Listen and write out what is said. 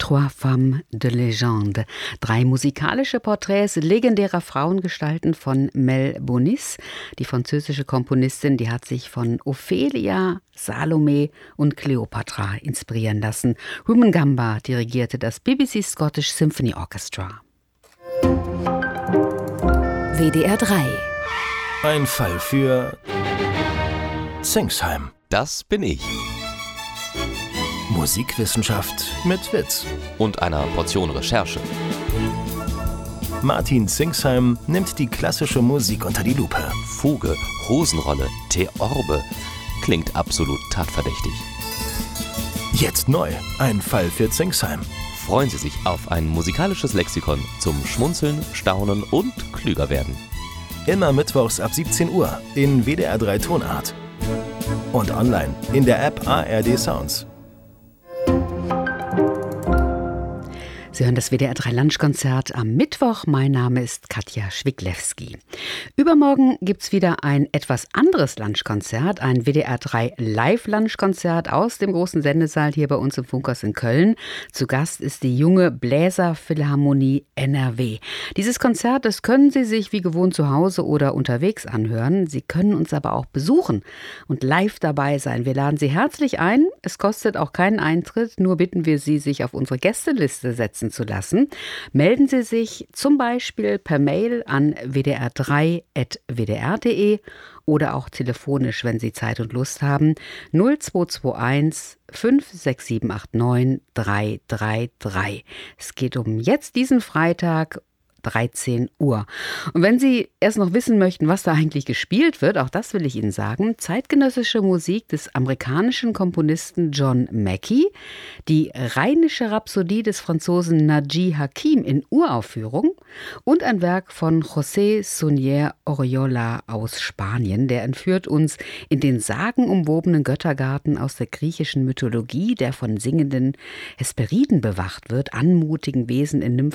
Trois femmes de légende. 3 musikalische Porträts legendärer Frauengestalten von Mel Bonis. Die französische Komponistin, die hat sich von Ophelia, Salome und Kleopatra inspirieren lassen. Rumengamba dirigierte das BBC Scottish Symphony Orchestra. WDR 3. Ein Fall für Singsheim. Das bin ich. Musikwissenschaft mit Witz. Und einer Portion Recherche. Martin Singsheim nimmt die klassische Musik unter die Lupe. Fuge, Hosenrolle, Theorbe. Klingt absolut tatverdächtig. Jetzt neu. Ein Fall für Singsheim. Freuen Sie sich auf ein musikalisches Lexikon zum Schmunzeln, Staunen und klüger werden. Immer mittwochs ab 17 Uhr in WDR 3 Tonart. Und online in der App ARD Sounds. Sie hören das WDR 3 Lunchkonzert am Mittwoch. Mein Name ist Katja Schwiglewski. Übermorgen gibt es wieder ein etwas anderes Lunchkonzert, ein WDR 3 Live-Lunchkonzert aus dem großen Sendesaal hier bei uns im Funkhaus in Köln. Zu Gast ist die junge Bläserphilharmonie NRW. Dieses Konzert, das können Sie sich wie gewohnt zu Hause oder unterwegs anhören. Sie können uns aber auch besuchen und live dabei sein. Wir laden Sie herzlich ein. Es kostet auch keinen Eintritt, nur bitten wir Sie, sich auf unsere Gästeliste setzen zu lassen. Melden Sie sich zum Beispiel per Mail an wdr3@wdr.de oder auch telefonisch, wenn Sie Zeit und Lust haben, 0221 56789 333. Es geht um jetzt diesen Freitag 13 Uhr. Und wenn Sie erst noch wissen möchten, was da eigentlich gespielt wird, auch das will ich Ihnen sagen, zeitgenössische Musik des amerikanischen Komponisten John Mackey, die rheinische Rhapsodie des Franzosen Naji Hakim in Uraufführung und ein Werk von José Suñer Oriola aus Spanien, der entführt uns in den sagenumwobenen Göttergarten aus der griechischen Mythologie, der von singenden Hesperiden bewacht wird, anmutigen Wesen in